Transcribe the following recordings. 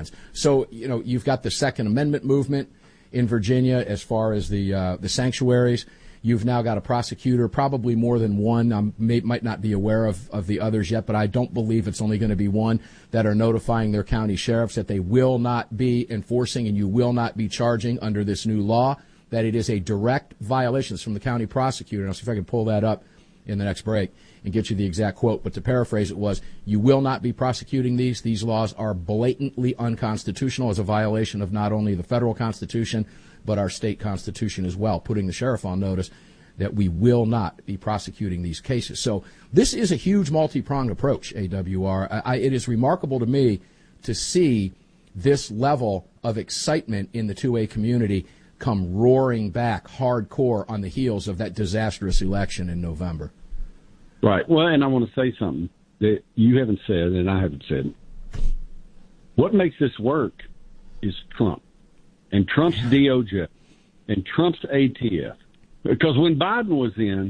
hands. So, you've got the Second Amendment movement in Virginia as far as the sanctuaries. You've now got a prosecutor, probably more than one. Might not be aware of the others yet, but I don't believe it's only going to be one, that are notifying their county sheriffs that they will not be enforcing and you will not be charging under this new law, that it is a direct violation. It's from the county prosecutor. And I'll see if I can pull that up in the next break and get you the exact quote. But to paraphrase it was, you will not be prosecuting these. These laws are blatantly unconstitutional as a violation of not only the federal Constitution, but our state constitution as well, putting the sheriff on notice that we will not be prosecuting these cases. So this is a huge multi-pronged approach, AWR. It is remarkable to me to see this level of excitement in the 2A community come roaring back hardcore on the heels of that disastrous election in November. Right. Well, and I want to say something that you haven't said and I haven't said. What makes this work is Trump. And Trump's DOJ, and Trump's ATF. Because when Biden was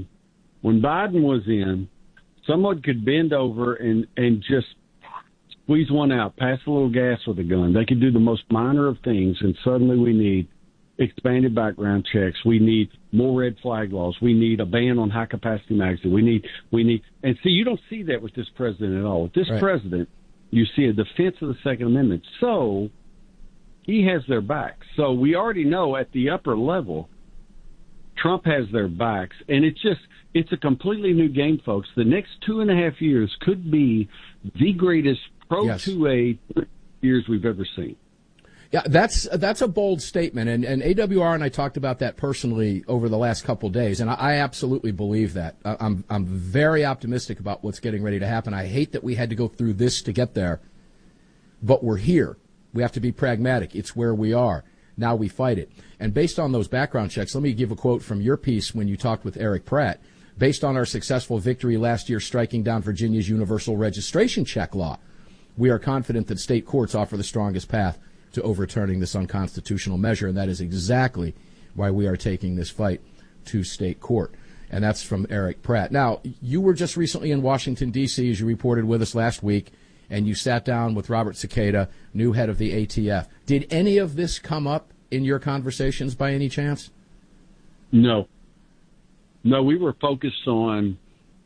in, someone could bend over and just squeeze one out, pass a little gas with a gun. They could do the most minor of things, and suddenly we need expanded background checks. We need more red flag laws. We need a ban on high-capacity magazines. We need, and see, you don't see that with this president at all. With this president, you see a defense of the Second Amendment. So he has their back. So we already know at the upper level, Trump has their backs. And it's a completely new game, folks. The next 2.5 years could be the greatest pro-2A years we've ever seen. Yeah, that's a bold statement. And AWR and I talked about that personally over the last couple of days. And I absolutely believe that. I'm very optimistic about what's getting ready to happen. I hate that we had to go through this to get there, but we're here. We have to be pragmatic. It's where we are. Now we fight it. And based on those background checks, let me give a quote from your piece when you talked with Eric Pratt. Based on our successful victory last year striking down Virginia's universal registration check law, we are confident that state courts offer the strongest path to overturning this unconstitutional measure, and that is exactly why we are taking this fight to state court. And that's from Eric Pratt. Now, you were just recently in Washington, D.C., as you reported with us last week, and you sat down with Robert Cicada, new head of the ATF. Did any of this come up in your conversations by any chance? No. No, we were focused on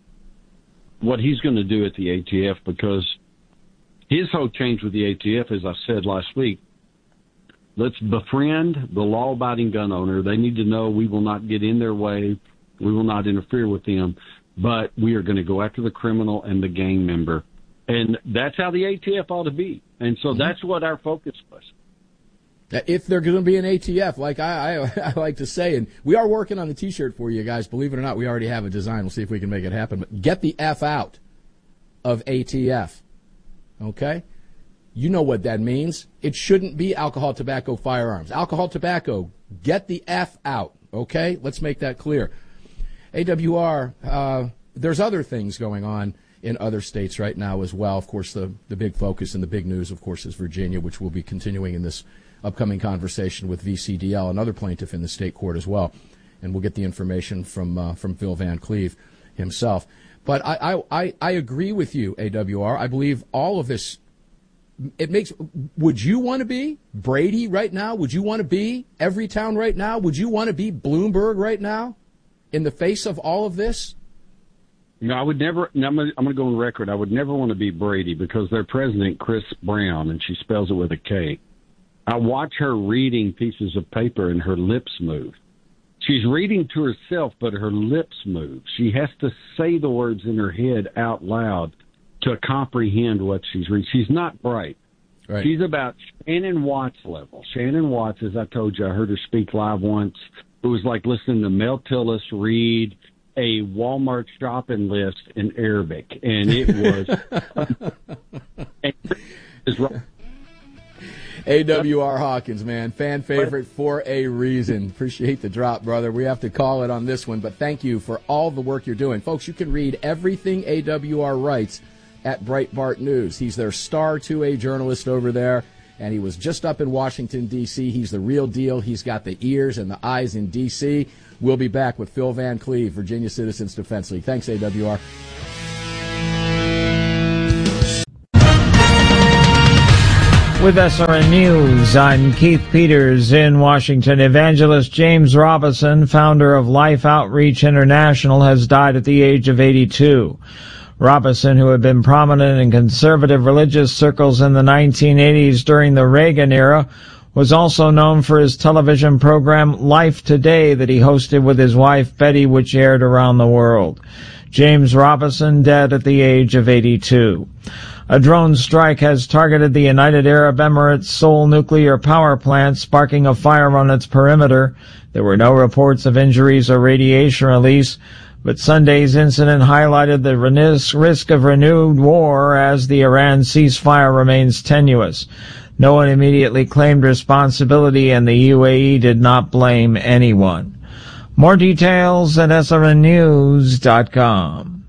what he's going to do at the ATF, because his whole change with the ATF, as I said last week, let's befriend the law-abiding gun owner. They need to know we will not get in their way. We will not interfere with them, but we are going to go after the criminal and the gang member. And that's how the ATF ought to be. And so that's what our focus was. If they're going to be an ATF, like I like to say, and we are working on the T-shirt for you guys. Believe it or not, we already have a design. We'll see if we can make it happen. But get the F out of ATF, okay? You know what that means. It shouldn't be alcohol, tobacco, firearms. Alcohol, tobacco, get the F out, okay? Let's make that clear. AWR, there's other things going on in other states right now as well. Of course, the big focus and the big news, of course, is Virginia, which we'll be continuing in this upcoming conversation with VCDL, another plaintiff in the state court as well. And we'll get the information from Phil Van Cleve himself. But I agree with you, AWR. I believe all of this, it makes, would you want to be Brady right now? Would you want to be Everytown right now? Would you want to be Bloomberg right now in the face of all of this? No, I would never. I'm going to go on record. I would never want to be Brady, because their president, Chris Brown, and she spells it with a K. I watch her reading pieces of paper and her lips move. She's reading to herself, but her lips move. She has to say the words in her head out loud to comprehend what she's reading. She's not bright. Right. She's about Shannon Watts level. Shannon Watts, as I told you, I heard her speak live once. It was like listening to Mel Tillis read a Walmart shopping list in Arabic, and it was AWR Hawkins, man, fan favorite for a reason. Appreciate the drop, brother. We have to call it on this one, but thank you for all the work you're doing. Folks, you can read everything AWR writes at Breitbart News. He's their star 2A journalist over there, and he was just up in Washington, D.C. He's the real deal. He's got the ears and the eyes in D.C. We'll be back with Phil Van Cleve, Virginia Citizens Defense League. Thanks, AWR. With SRN News, I'm Keith Peters in Washington. Evangelist James Robison, founder of Life Outreach International, has died at the age of 82. Robison, who had been prominent in conservative religious circles in the 1980s during the Reagan era, was also known for his television program Life Today that he hosted with his wife Betty, which aired around the world. James Robison dead at the age of 82. A drone strike has targeted the United Arab Emirates Seoul nuclear power plant, sparking a fire on its perimeter. There were no reports of injuries or radiation release, but Sunday's incident highlighted the risk of renewed war as the Iran ceasefire remains tenuous. No one immediately claimed responsibility, and the UAE did not blame anyone. More details at srnnews.com.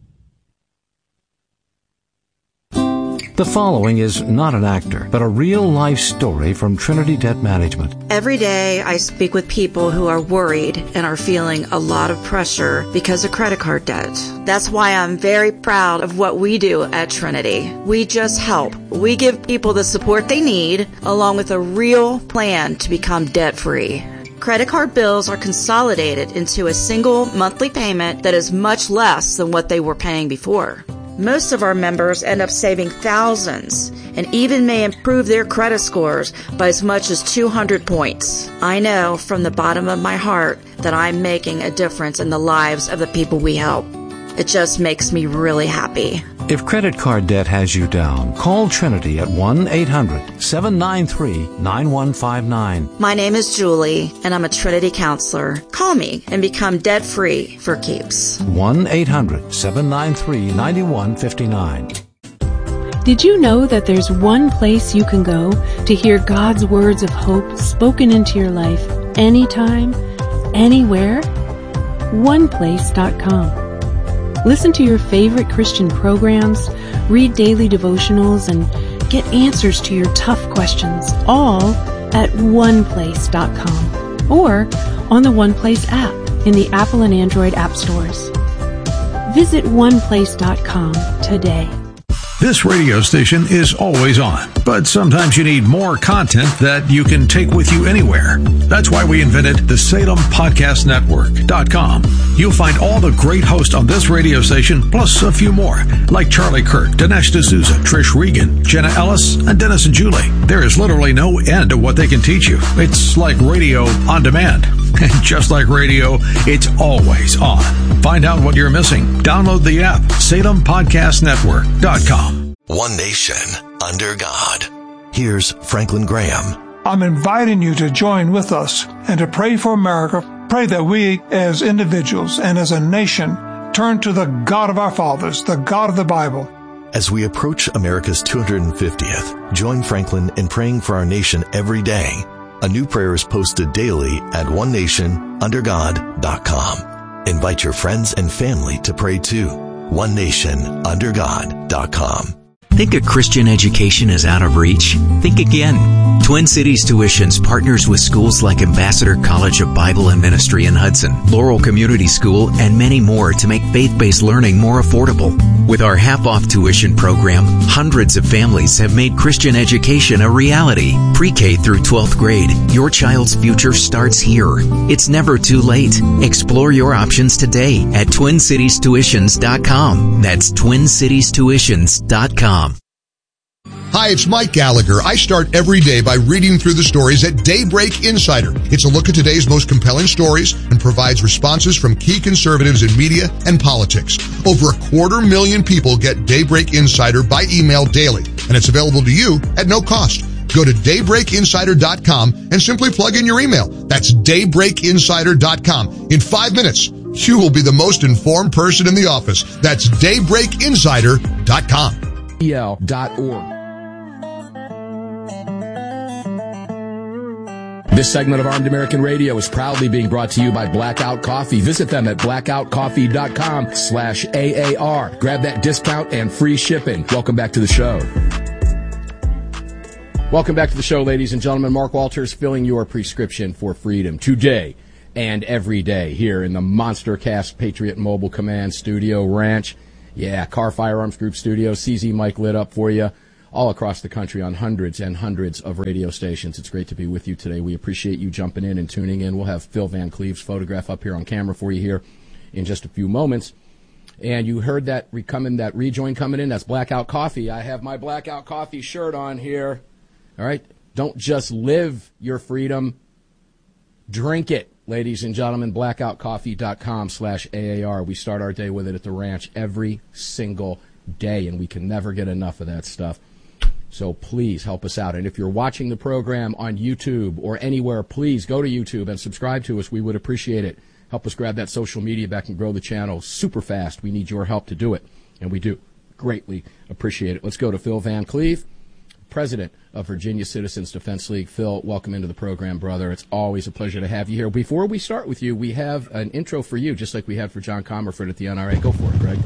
The following is not an actor, but a real-life story from Trinity Debt Management. Every day I speak with people who are worried and are feeling a lot of pressure because of credit card debt. That's why I'm very proud of what we do at Trinity. We just help. We give people the support they need, along with a real plan to become debt-free. Credit card bills are consolidated into a single monthly payment that is much less than what they were paying before. Most of our members end up saving thousands and even may improve their credit scores by as much as 200 points. I know from the bottom of my heart that I'm making a difference in the lives of the people we help. It just makes me really happy. If credit card debt has you down, call Trinity at 1-800-793-9159. My name is Julie, and I'm a Trinity counselor. Call me and become debt-free for keeps. 1-800-793-9159. Did you know that there's one place you can go to hear God's words of hope spoken into your life anytime, anywhere? OnePlace.com. Listen to your favorite Christian programs, read daily devotionals, and get answers to your tough questions, all at OnePlace.com or on the OnePlace app in the Apple and Android app stores. Visit OnePlace.com today. This radio station is always on, but sometimes you need more content that you can take with you anywhere. That's why we invented the SalemPodcastNetwork.com. You'll find all the great hosts on this radio station, plus a few more, like Charlie Kirk, Dinesh D'Souza, Trish Regan, Jenna Ellis, and Dennis and Julie. There is literally no end to what they can teach you. It's like radio on demand. And just like radio, it's always on. Find out what you're missing. Download the app, SalemPodcastNetwork.com. One nation under God. Here's Franklin Graham. I'm inviting you to join with us and to pray for America. Pray that we as individuals and as a nation turn to the God of our fathers, the God of the Bible. As we approach America's 250th, join Franklin in praying for our nation every day. A new prayer is posted daily at onenationundergod.com. Invite your friends and family to pray too. onenationundergod.com. Think a Christian education is out of reach? Think again. Twin Cities Tuitions partners with schools like Ambassador College of Bible and Ministry in Hudson, Laurel Community School, and many more to make faith-based learning more affordable. With our half-off tuition program, hundreds of families have made Christian education a reality. Pre-K through 12th grade, your child's future starts here. It's never too late. Explore your options today at TwinCitiesTuitions.com. That's TwinCitiesTuitions.com. Hi, it's Mike Gallagher. I start every day by reading through the stories at Daybreak Insider. It's a look at today's most compelling stories and provides responses from key conservatives in media and politics. Over 250,000 people get Daybreak Insider by email daily, and it's available to you at no cost. Go to daybreakinsider.com and simply plug in your email. That's daybreakinsider.com. In 5 minutes, you will be the most informed person in the office. That's daybreakinsider.com. EL.org. This segment of Armed American Radio is proudly being brought to you by Blackout Coffee. Visit them at blackoutcoffee.com/AAR. Grab that discount and free shipping. Welcome back to the show. Welcome back to the show, ladies and gentlemen. Mark Walters filling your prescription for freedom today and every day here in the Monster Cast Patriot Mobile Command Studio Ranch. Yeah, Car Firearms Group Studio. CZ Mike lit up for you. all across the country on hundreds and hundreds of radio stations. It's great to be with you today. We appreciate you jumping in and tuning in. We'll have Phil Van Cleve's photograph up here on camera for you here in just a few moments. And you heard that rejoin coming in. That's Blackout Coffee. I have my Blackout Coffee shirt on here. All right? Don't just live your freedom. Drink it, ladies and gentlemen. Blackoutcoffee.com/AAR. We start our day with it at the ranch every single day, and we can never get enough of that stuff. So please help us out. And if you're watching the program on YouTube or anywhere, please go to YouTube and subscribe to us. We would appreciate it. Help us grab that social media back and grow the channel super fast. We need your help to do it, and we do. Greatly appreciate it. Let's go to Phil Van Cleve, president of Virginia Citizens Defense League. Phil, welcome into the program, brother. It's always a pleasure to have you here. Before we start with you, we have an intro for you, just like we had for John Comerford at the NRA. Go for it, Greg.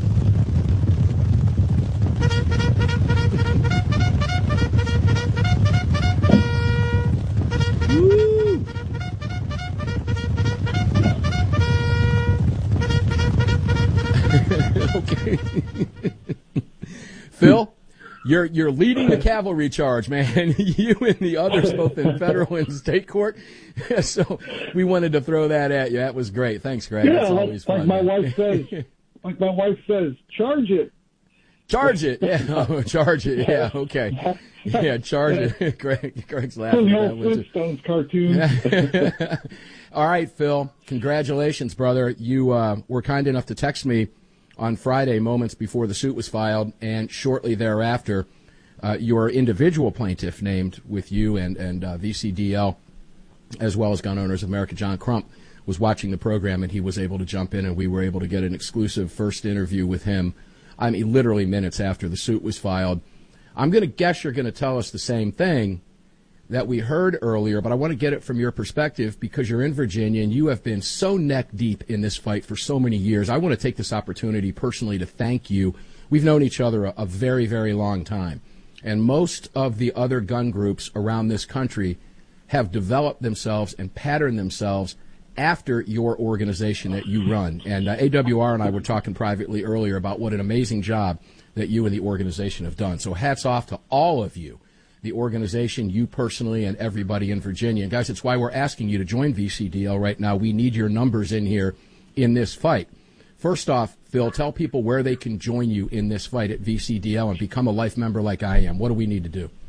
Woo! Okay. Phil, you're leading the cavalry charge, man. You and the others, both in federal and state court. So we wanted to throw that at you. That was great. Thanks, Greg. Yeah, that's always fun. Like my wife says, charge it. Charge it. Yeah. Oh, charge it. Yeah. Okay. Yeah. Charge it. Greg's laughing. The old Flintstones cartoon. All right, Phil. Congratulations, brother. You were kind enough to text me on Friday, moments before the suit was filed, and shortly thereafter, your individual plaintiff named with you and VCDL, as well as Gun Owners of America, John Crump, was watching the program, and he was able to jump in, and we were able to get an exclusive first interview with him. I mean, literally minutes after the suit was filed. I'm going to guess you're going to tell us the same thing that we heard earlier, but I want to get it from your perspective because you're in Virginia and you have been so neck deep in this fight for so many years. I want to take this opportunity personally to thank you. We've known each other a very, very long time, and most of the other gun groups around this country have developed themselves and patterned themselves after your organization that you run. And AWR and I were talking privately earlier about what an amazing job that you and the organization have done. So hats off to all of you, the organization, you personally, and everybody in Virginia. And guys, it's why we're asking you to join VCDL right now. We need your numbers in here in this fight. First off, Phil, tell people where they can join you in this fight at VCDL and become a life member like I am. What do we need to do?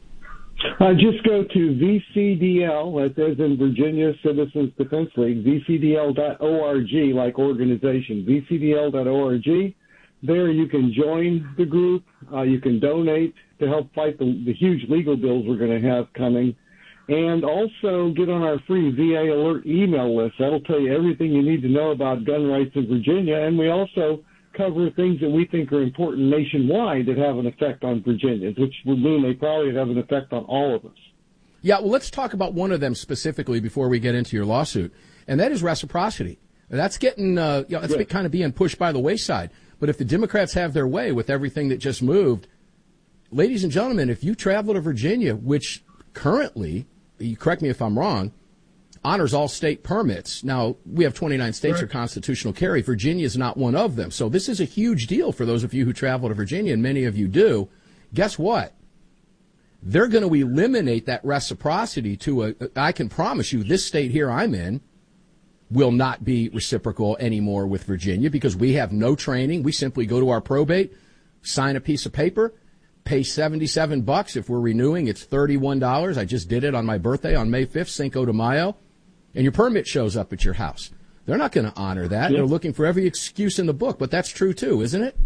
Just go to VCDL, that is in Virginia Citizens Defense League, VCDL.org, like organization, VCDL.org. There you can join the group. You can donate to help fight the huge legal bills we're going to have coming. And also get on our free VA Alert email list. That'll tell you everything you need to know about gun rights in Virginia. And we also cover things that we think are important nationwide that have an effect on Virginians, which would mean they probably have an effect on all of us. Yeah, well, let's talk about one of them specifically before we get into your lawsuit, and that is reciprocity. That's getting, kind of being pushed by the wayside. But if the Democrats have their way with everything that just moved, ladies and gentlemen, if you travel to Virginia, which currently, you correct me if I'm wrong, honors all state permits. Now, we have 29 states are constitutional carry. Virginia is not one of them. So this is a huge deal for those of you who travel to Virginia, and many of you do. Guess what? They're going to eliminate that reciprocity to I can promise you this state here I'm in will not be reciprocal anymore with Virginia because we have no training. We simply go to our probate, sign a piece of paper, pay $77 if we're renewing. It's $31. I just did it on my birthday on May 5th, Cinco de Mayo. And your permit shows up at your house. They're not going to honor that. They're looking for every excuse in the book, but that's true too, isn't it?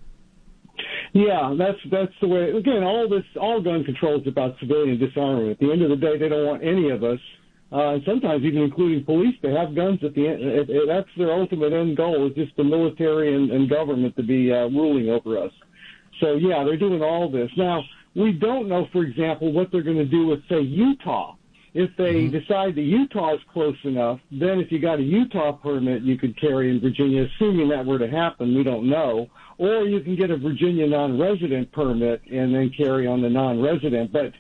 Yeah, that's the way. Again, all gun control is about civilian disarmament. At the end of the day, they don't want any of us, and sometimes even including police, to have guns at the end. That's their ultimate end goal, is just the military and government to be ruling over us. So, yeah, they're doing all this. Now, we don't know, for example, what they're going to do with, say, Utah. If they decide that Utah is close enough, then if you got a Utah permit, you could carry in Virginia, assuming that were to happen. We don't know. Or you can get a Virginia non-resident permit and then carry on the non-resident. But,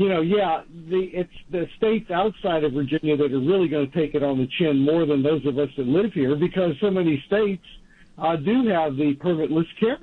it's the states outside of Virginia that are really going to take it on the chin more than those of us that live here, because so many states do have the permitless carry.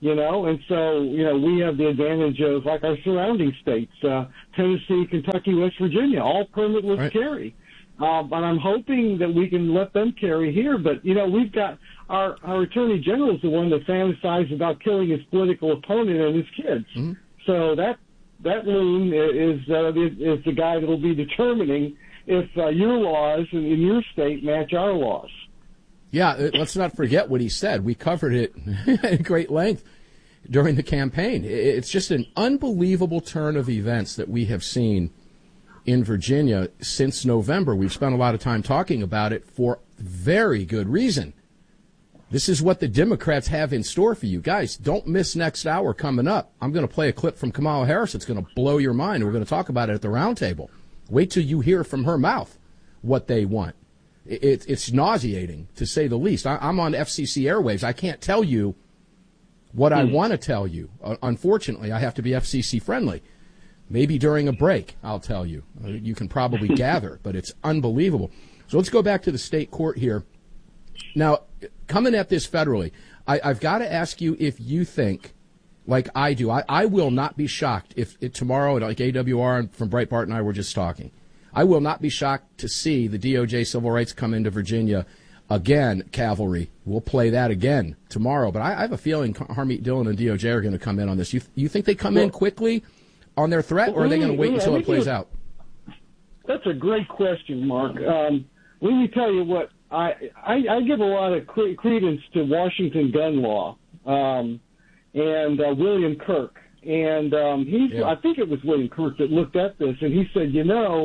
And so, we have the advantage of, like, our surrounding states, Tennessee, Kentucky, West Virginia, all permitless carry. But I'm hoping that we can let them carry here. But, we've got our Attorney General is the one that fantasized about killing his political opponent and his kids. Mm-hmm. So that loon is the guy that will be determining if your laws in your state match our laws. Yeah, let's not forget what he said. We covered it at great length during the campaign. It's just an unbelievable turn of events that we have seen in Virginia since November. We've spent a lot of time talking about it for very good reason. This is what the Democrats have in store for you. Guys, don't miss next hour coming up. I'm going to play a clip from Kamala Harris. It's going to blow your mind. We're going to talk about it at the roundtable. Wait till you hear from her mouth what they want. It's nauseating, to say the least. I'm on FCC airwaves. I can't tell you what I want to tell you. Unfortunately, I have to be FCC friendly. Maybe during a break, I'll tell you. You can probably gather, but it's unbelievable. So let's go back to the state court here. Now, coming at this federally, I've got to ask you if you think, like I do, I will not be shocked if tomorrow, like AWR from Breitbart and I were just talking, I will not be shocked to see the DOJ civil rights come into Virginia again. Cavalry, we'll play that again tomorrow. But I have a feeling Harmeet Dillon and DOJ are going to come in on this. You think they come in quickly on their threat, or are they going to wait until it plays out? That's a great question, Mark. Let me tell you what, I give a lot of credence to Washington gun law and William Kirk. And I think it was William Kirk that looked at this, and he said,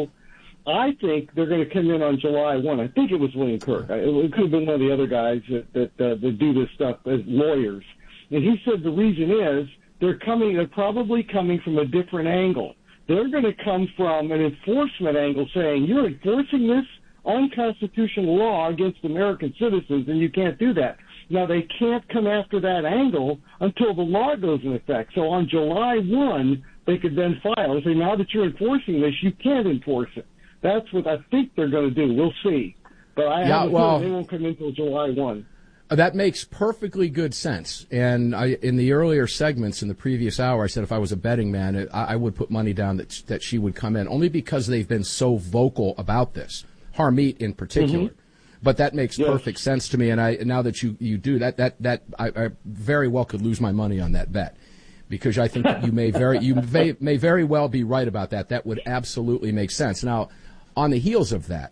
I think they're going to come in on July 1. I think it was William Kirk. It could have been one of the other guys that do this stuff as lawyers. And he said the reason is they're probably coming from a different angle. They're going to come from an enforcement angle, saying you're enforcing this unconstitutional law against American citizens, and you can't do that. Now, they can't come after that angle until the law goes in effect. So on July 1, they could then file and say, now that you're enforcing this, you can't enforce it. That's what I think they're going to do. We'll see. But I have a feeling they won't come in until July 1. That makes perfectly good sense. And in the earlier segments in the previous hour, I said if I was a betting man, I would put money down that she would come in, only because they've been so vocal about this, Harmeet in particular. Mm-hmm. But that makes perfect sense to me. And now that you do that, I very well could lose my money on that bet, because I think you may very well be right about that. That would absolutely make sense. Now, on the heels of that,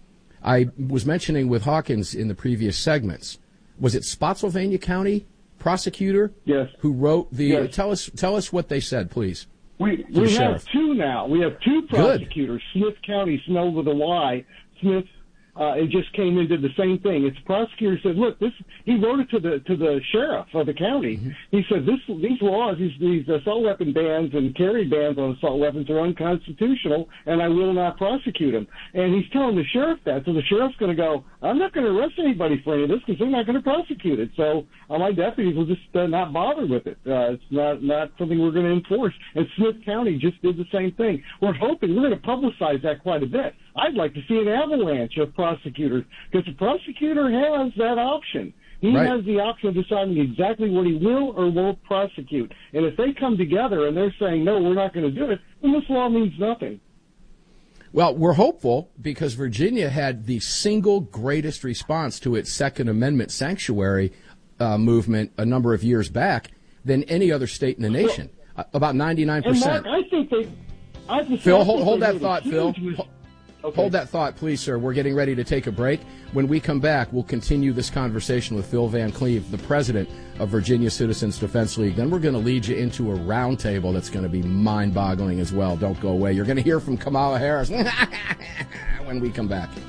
I was mentioning with Hawkins in the previous segments, was it Spotsylvania County prosecutor? Yes. Who wrote the? Yes. Tell us what they said, please. We have two now. We have two prosecutors. Good. Smith County, spelled with a Y. Smith. It just came and did the same thing. Its prosecutor said, "Look, this." He wrote it to the sheriff of the county. Mm-hmm. He said, "These laws, these assault weapon bans and carry bans on assault weapons are unconstitutional, and I will not prosecute them." And he's telling the sheriff that, so the sheriff's going to go, "I'm not going to arrest anybody for any of this because they're not going to prosecute it." So my deputies will just not bother with it. It's not something we're going to enforce. And Smith County just did the same thing. We're hoping we're going to publicize that quite a bit. I'd like to see an avalanche of prosecutors, because the prosecutor has that option. He has the option of deciding exactly what he will or won't prosecute. And if they come together and they're saying, no, we're not going to do it, then this law means nothing. Well, we're hopeful, because Virginia had the single greatest response to its Second Amendment sanctuary movement a number of years back than any other state in the nation, about 99%. And Mark, I think Phil, hold that thought, Phil. Okay. Hold that thought, please, sir. We're getting ready to take a break. When we come back, we'll continue this conversation with Phil Van Cleve, the president of Virginia Citizens Defense League. Then we're going to lead you into a roundtable that's going to be mind-boggling as well. Don't go away. You're going to hear from Kamala Harris when we come back.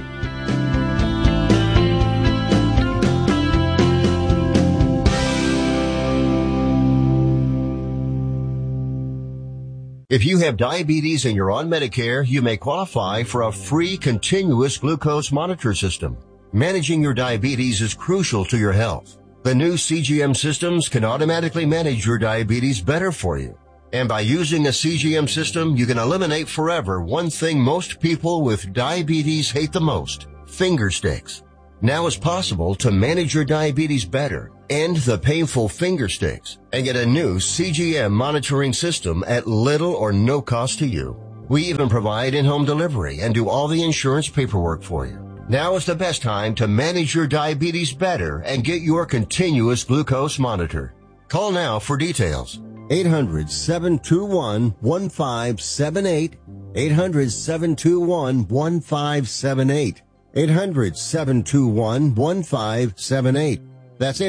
If you have diabetes and you're on Medicare, you may qualify for a free continuous glucose monitor system. Managing your diabetes is crucial to your health. The new CGM systems can automatically manage your diabetes better for you. And by using a CGM system, you can eliminate forever one thing most people with diabetes hate the most: finger sticks. Now it's possible to manage your diabetes better, end the painful finger sticks, and get a new CGM monitoring system at little or no cost to you. We even provide in-home delivery and do all the insurance paperwork for you. Now is the best time to manage your diabetes better and get your continuous glucose monitor. Call now for details. 800-721-1578. 800-721-1578. 800-721-1578. That's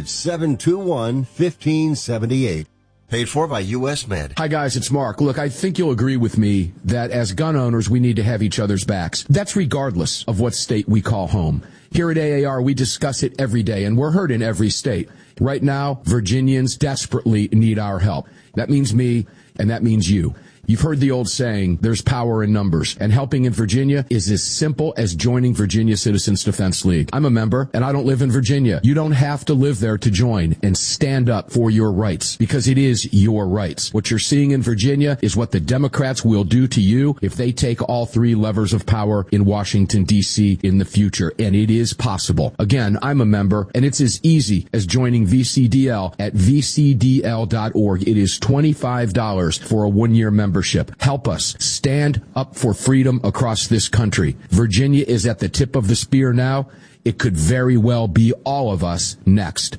800-721-1578. Paid for by U.S. Med. Hi, guys, it's Mark. Look, I think you'll agree with me that as gun owners, we need to have each other's backs. That's regardless of what state we call home. Here at AAR, we discuss it every day, and we're heard in every state. Right now, Virginians desperately need our help. That means me, and that means you. You've heard the old saying, there's power in numbers, and helping in Virginia is as simple as joining Virginia Citizens Defense League. I'm a member, and I don't live in Virginia. You don't have to live there to join and stand up for your rights, because it is your rights. What you're seeing in Virginia is what the Democrats will do to you if they take all three levers of power in Washington, D.C. in the future, and it is possible. Again, I'm a member, and it's as easy as joining VCDL at vcdl.org. It is $25 for a one-year membership. Help us stand up for freedom across this country. Virginia is at the tip of the spear now. It could very well be all of us next.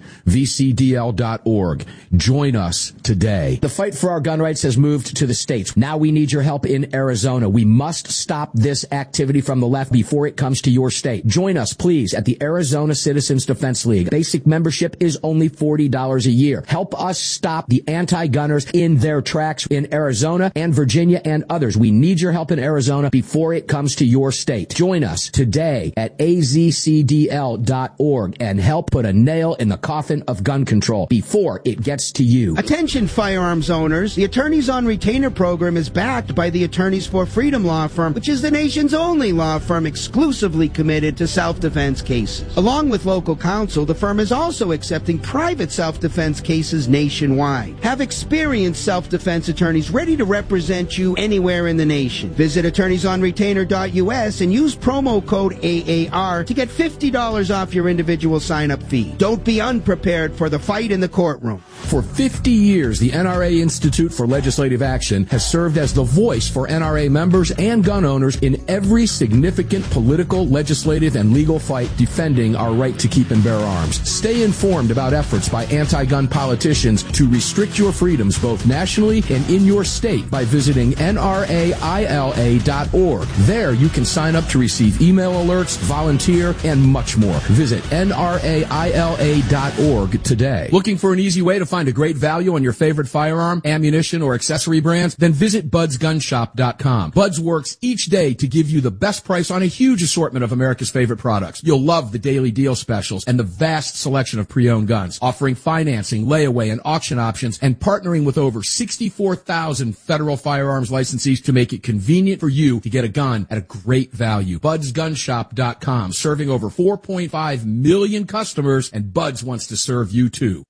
VCDL.org. Join us today. The fight for our gun rights has moved to the states. Now we need your help in Arizona. We must stop this activity from the left before it comes to your state. Join us, please, at the Arizona Citizens Defense League. Basic membership is only $40 a year. Help us stop the anti-gunners in their tracks in Arizona and Virginia and others. We need your help in Arizona before it comes to your state. Join us today at AZCDL.org and help put a nail in the coffin of gun control before it gets to you. Attention firearms owners, the Attorneys on Retainer program is backed by the Attorneys for Freedom law firm, which is the nation's only law firm exclusively committed to self-defense cases. Along with local counsel, the firm is also accepting private self-defense cases nationwide. Have experienced self-defense attorneys ready to represent you anywhere in the nation. Visit attorneysonretainer.us and use promo code AAR to get $50 off your individual sign-up fee. Don't be unprepared for the fight in the courtroom. For 50 years, the NRA Institute for Legislative Action has served as the voice for NRA members and gun owners in every significant political, legislative, and legal fight defending our right to keep and bear arms. Stay informed about efforts by anti-gun politicians to restrict your freedoms both nationally and in your state by visiting nraila.org. There you can sign up to receive email alerts, volunteer, and much more. Visit nraila.org today. Looking for an easy way to find a great value on your favorite firearm, ammunition, or accessory brands? Then visit budsgunshop.com. Buds works each day to give you the best price on a huge assortment of America's favorite products. You'll love the daily deal specials and the vast selection of pre-owned guns, offering financing, layaway, and auction options, and partnering with over 64,000 federal firearms licensees to make it convenient for you to get a gun at a great value. budsgunshop.com, serving over 4.5 million customers, and Buds wants to serve you too.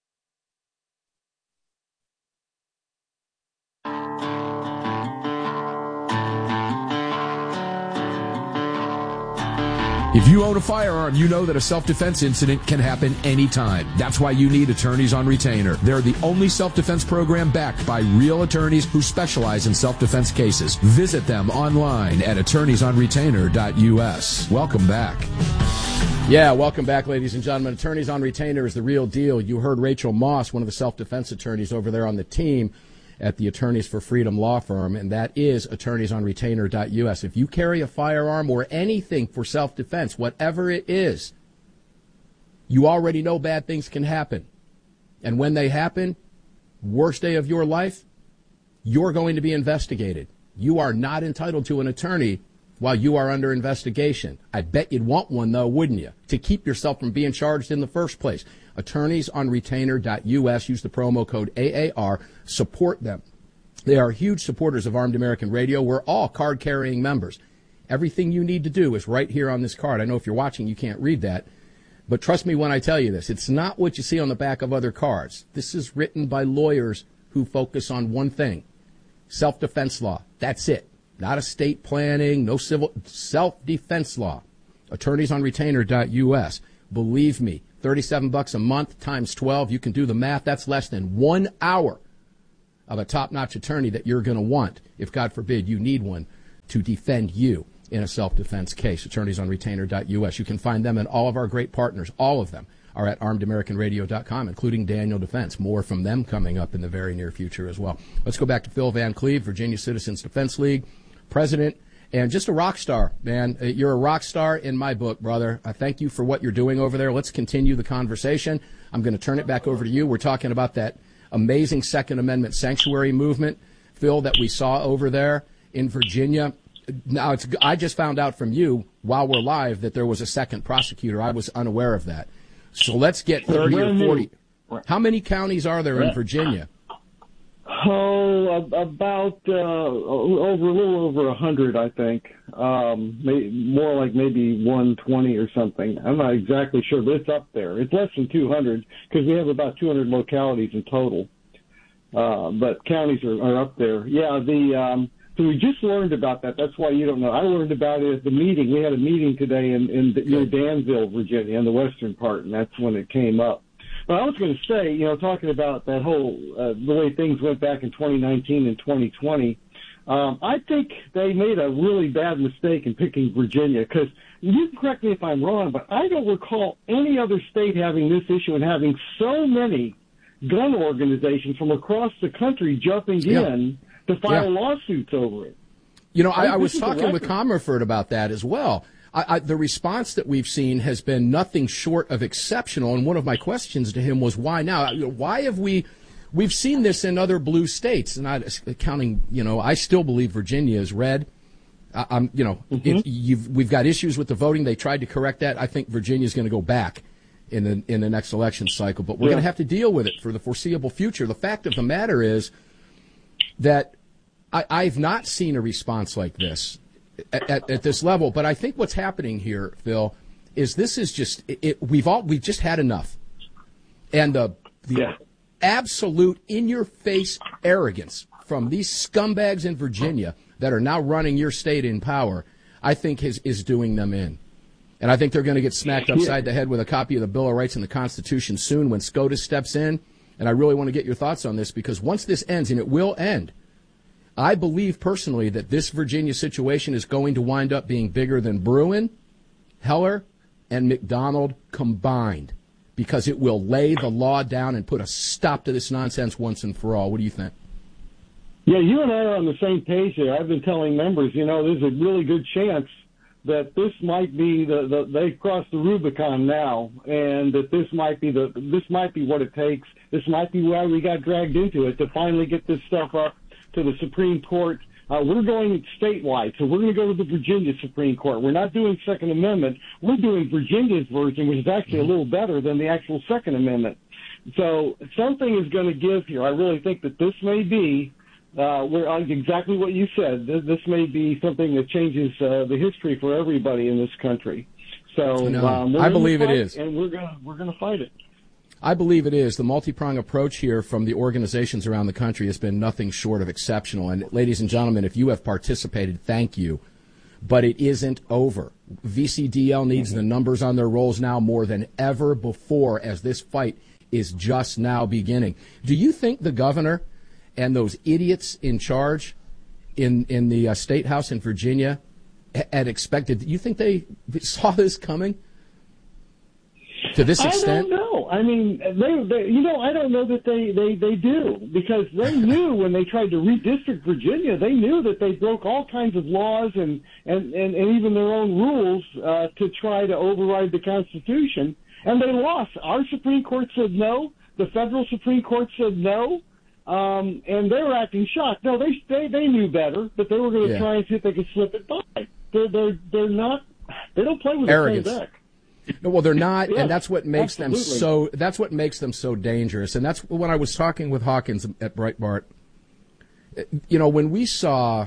If you own a firearm, you know that a self-defense incident can happen anytime. That's why you need Attorneys on Retainer. They're the only self-defense program backed by real attorneys who specialize in self-defense cases. Visit them online at attorneysonretainer.us. Welcome back. Yeah, welcome back, ladies and gentlemen. Attorneys on Retainer is the real deal. You heard Rachel Moss, one of the self-defense attorneys over there on the team at the Attorneys for Freedom law firm, and that is attorneysonretainer.us. If you carry a firearm or anything for self-defense, whatever it is, you already know bad things can happen. And when they happen, worst day of your life, you're going to be investigated. You are not entitled to an attorney while you are under investigation. I bet you'd want one, though, wouldn't you, to keep yourself from being charged in the first place. Attorneysonretainer.us. Use the promo code AAR. Support them. They are huge supporters of Armed American Radio. We're all card-carrying members. Everything you need to do is right here on this card. I know if you're watching, you can't read that. But trust me when I tell you this. It's not what you see on the back of other cards. This is written by lawyers who focus on one thing, self-defense law. That's it. Not estate planning, no civil, self-defense law. attorneysonretainer.us. Believe me, $37 a month times 12, you can do the math. That's less than 1 hour of a top-notch attorney that you're going to want, if God forbid you need one, to defend you in a self-defense case. Attorneysonretainer.us. You can find them and all of our great partners. All of them are at armedamericanradio.com, including Daniel Defense. More from them coming up in the very near future as well. Let's go back to Phil Van Cleve, Virginia Citizens Defense League president, and just a rock star, man. You're a rock star in my book, brother. I thank you for what you're doing over there. Let's continue the conversation. I'm going to turn it back over to you. We're talking about that amazing Second Amendment sanctuary movement, Phil, that we saw over there in Virginia. Now, I just found out from you while we're live that there was a second prosecutor. I was unaware of that. So let's get 30 or 40. How many counties are there in Virginia? Oh, about a little over 100, I think. More like maybe 120 or something. I'm not exactly sure, but it's up there. It's less than 200 because we have about 200 localities in total. But counties are up there. Yeah, so we just learned about that. That's why you don't know. I learned about it at the meeting. We had a meeting today in near Danville, Virginia, in the western part, and that's when it came up. But I was going to say, talking about that whole the way things went back in 2019 and 2020, I think they made a really bad mistake in picking Virginia, because you can correct me if I'm wrong, but I don't recall any other state having this issue and having so many gun organizations from across the country jumping in to file lawsuits over it. I was talking with Comerford about that as well. The response that we've seen has been nothing short of exceptional, and one of my questions to him was, why now? Why have we've seen this in other blue states, not counting, I still believe Virginia is red. We've got issues with the voting. They tried to correct that. I think Virginia's going to go back in the next election cycle, but we're going to have to deal with it for the foreseeable future. The fact of the matter is that I've not seen a response like this at this level. But I think what's happening here, Phil, is this is just we've just had enough, and the absolute in-your-face arrogance from these scumbags in Virginia that are now running your state in power, I think is doing them in. And I think they're going to get smacked upside the head with a copy of the Bill of Rights and the Constitution soon when SCOTUS steps in. And I really want to get your thoughts on this, because once this ends, and it will end, I believe personally that this Virginia situation is going to wind up being bigger than Bruen, Heller, and McDonald combined, because it will lay the law down and put a stop to this nonsense once and for all. What do you think? Yeah, you and I are on the same page here. I've been telling members, there's a really good chance that this might be they've crossed the Rubicon now, and that this might be what it takes. This might be why we got dragged into it, to finally get this stuff up to the Supreme Court. We're going statewide, so we're going to go to the Virginia Supreme Court. We're not doing Second Amendment. We're doing Virginia's version, which is actually a little better than the actual Second Amendment. So something is going to give here. I really think that this may be exactly what you said. This may be something that changes the history for everybody in this country. So I believe it is, and we're gonna fight it. I believe it is. The multi-pronged approach here from the organizations around the country has been nothing short of exceptional. And ladies and gentlemen, if you have participated, thank you. But it isn't over. VCDL needs the numbers on their rolls now more than ever before, as this fight is just now beginning. Do you think the governor and those idiots in charge in the State House in Virginia had expected? Do you think they saw this coming to this extent? I don't know. I mean, they I don't know that they do, because they knew when they tried to redistrict Virginia, they knew that they broke all kinds of laws and even their own rules to try to override the Constitution, and they lost. Our Supreme Court said no. The federal Supreme Court said no. And they were acting shocked. No, they knew better, but they were going to try and see if they could slip it by. They're not. They don't play with arrogance. The same deck. No, well, they're not, and that's what makes them so. That's what makes them so dangerous. And that's when I was talking with Hawkins at Breitbart. When we saw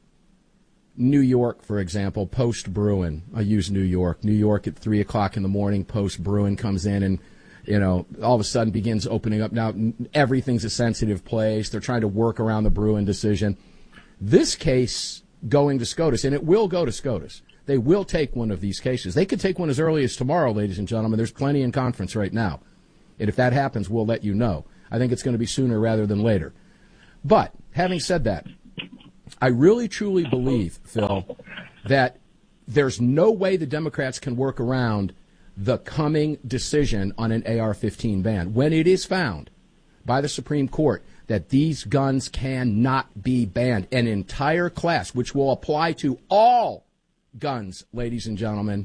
New York, for example, post Bruen. I use New York. New York at 3:00 in the morning. Post Bruen comes in and. All of a sudden begins opening up. Now, everything's a sensitive place. They're trying to work around the Bruen decision. This case going to SCOTUS, and it will go to SCOTUS. They will take one of these cases. They could take one as early as tomorrow, ladies and gentlemen. There's plenty in conference right now. And if that happens, we'll let you know. I think it's going to be sooner rather than later. But having said that, I really, truly believe, Phil, that there's no way the Democrats can work around the coming decision on an AR-15 ban when it is found by the Supreme Court that these guns cannot be banned. An entire class, which will apply to all guns, ladies and gentlemen.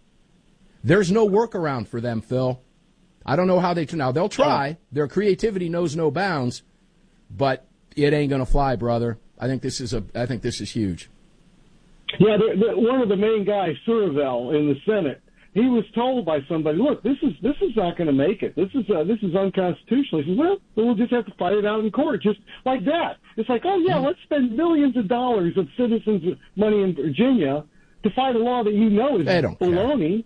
There's no workaround for them, Phil. I don't know how now they'll try. Their creativity knows no bounds, but it ain't going to fly, brother. I think this is huge. Yeah, one of the main guys, Survell, in the Senate, he was told by somebody, look, this is not going to make it. This is unconstitutional. He says, well, we'll just have to fight it out in court, just like that. It's like, oh yeah, let's spend millions of dollars of citizens' money in Virginia to fight a law that you know is baloney.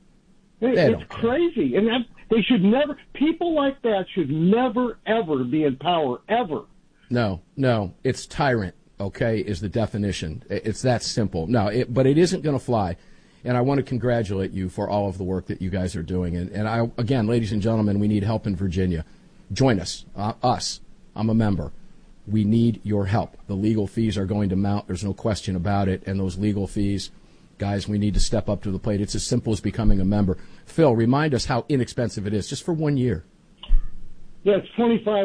It's crazy, and they should never. People like that should never, ever be in power, ever. No, it's tyrant. Okay, is the definition. It's that simple. No, but it isn't going to fly. And I want to congratulate you for all of the work that you guys are doing. And I, again, ladies and gentlemen, we need help in Virginia. Join us. I'm a member. We need your help. The legal fees are going to mount. There's no question about it. And those legal fees, guys, we need to step up to the plate. It's as simple as becoming a member. Phil, remind us how inexpensive it is just for 1 year. Yeah, it's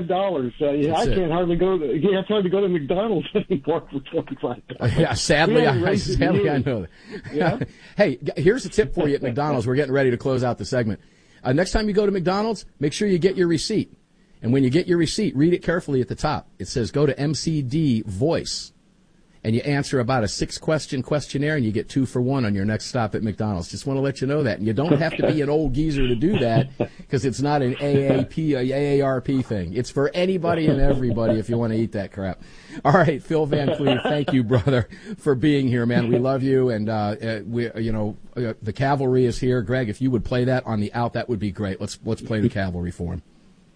$25. I can't hardly go to McDonald's anymore for $25. Yeah, sadly, I know that. Yeah? Hey, here's a tip for you at McDonald's. We're getting ready to close out the segment. Next time you go to McDonald's, make sure you get your receipt. And when you get your receipt, read it carefully at the top. It says go to MCD Voice. And you answer about a 6-question questionnaire, and you get 2 for 1 on your next stop at McDonald's. Just want to let you know that. And you don't have to be an old geezer to do that, because it's not an AARP thing. It's for anybody and everybody if you want to eat that crap. All right, Phil Van Cleve, thank you, brother, for being here, man. We love you, and the cavalry is here. Greg, if you would play that on the out, that would be great. Let's play the cavalry for him.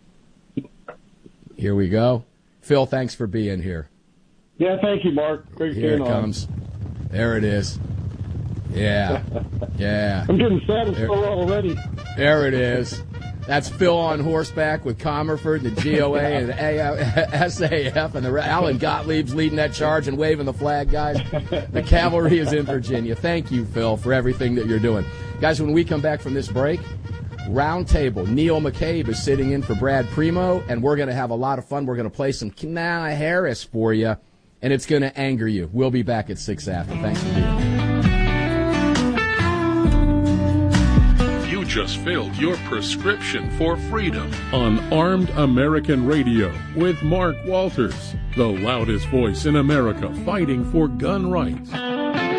Here we go. Phil, thanks for being here. Yeah, thank you, Mark. Great Here it comes. There it is. Yeah. I'm getting satisfied already. There it is. That's Phil on horseback with Comerford, the GOA, and the SAF, and Alan Gottlieb's leading that charge and waving the flag, guys. The cavalry is in Virginia. Thank you, Phil, for everything that you're doing. Guys, when we come back from this break, round table. Neil McCabe is sitting in for Brad Primo, and we're going to have a lot of fun. We're going to play some Kamala Harris for you, and it's going to anger you. We'll be back at 6 after. Thanks for being here. You just filled your prescription for freedom on Armed American Radio with Mark Walters, the loudest voice in America fighting for gun rights.